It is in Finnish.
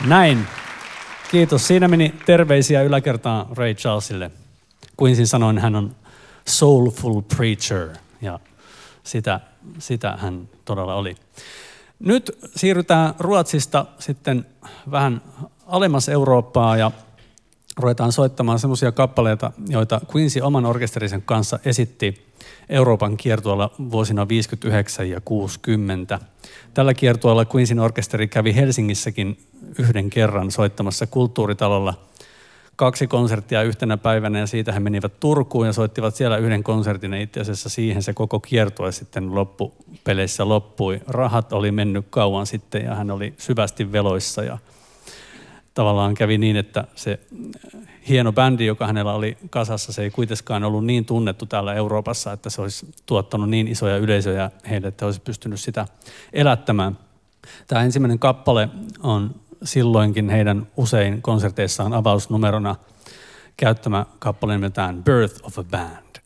Näin. Kiitos. Siinä meni terveisiä yläkertaan Ray Charlesille. Queensin sanoin, hän on soulful preacher ja sitä hän todella oli. Nyt siirrytään Ruotsista sitten vähän alemmas Eurooppaa ja ruvetaan soittamaan semmoisia kappaleita, joita Queensi oman orkesterisen kanssa esitti Euroopan kiertueella vuosina 59 ja 60. Tällä kiertueella Queensin orkesteri kävi Helsingissäkin yhden kerran soittamassa Kulttuuritalolla 2 konserttia yhtenä päivänä ja siitä he menivät Turkuun ja soittivat siellä yhden konsertin ja itse asiassa siihen se koko kiertue sitten loppupeleissä loppui. Rahat oli mennyt kauan sitten ja hän oli syvästi veloissa ja tavallaan kävi niin, että se hieno bändi, joka hänellä oli kasassa, se ei kuitenkaan ollut niin tunnettu täällä Euroopassa, että se olisi tuottanut niin isoja yleisöjä heille, että he olisi pystynyt sitä elättämään. Tämä ensimmäinen kappale on silloinkin heidän usein konserteissaan avausnumerona käyttämä kappale nimeltään Birth of a Band.